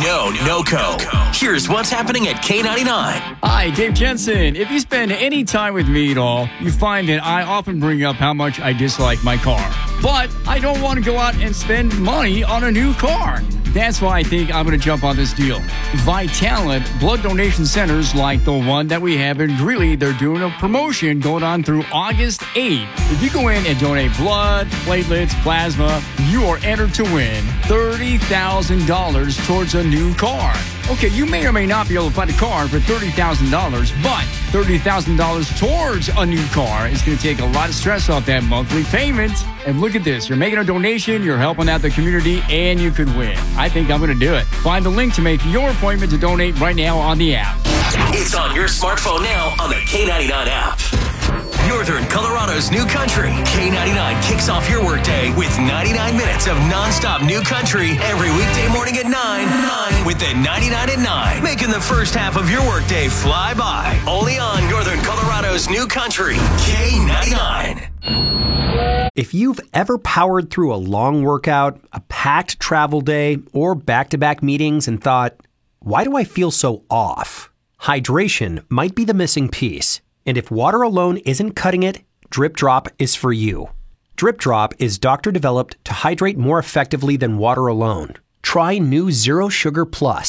No-Co. Here's what's happening at K99. Hi, Dave Jensen. If you spend any time with me at all, you find that I often bring up how much I dislike my car. But I don't want to go out and spend money on a new car. That's why I think I'm going to jump on this deal. Vitalant blood donation centers like the one that we have in Greeley, they're doing a promotion going on through August 8th. If you go in and donate blood, platelets, plasma, you are entered to win $30,000 towards a new car. Okay, you may or may not be able to find a car for $30,000, but $30,000 towards a new car is going to take a lot of stress off that monthly payment. And look at this. You're making a donation, you're helping out the community, and you could win. I think I'm going to do it. Find the link to make your appointment to donate right now on the app. It's on your smartphone now on the K99 app. Northern Colorado's new country. K99 kicks off your workday with 99 minutes of nonstop new country every weekday morning at 9 with the 99 at 9, making the first half of your workday fly by. Only on Northern Colorado's new country, K99. If you've ever powered through a long workout, a packed travel day, or back-to-back meetings and thought, why do I feel so off? Hydration might be the missing piece. And if water alone isn't cutting it, Drip Drop is for you. Drip Drop is doctor-developed to hydrate more effectively than water alone. Try new Zero Sugar Plus,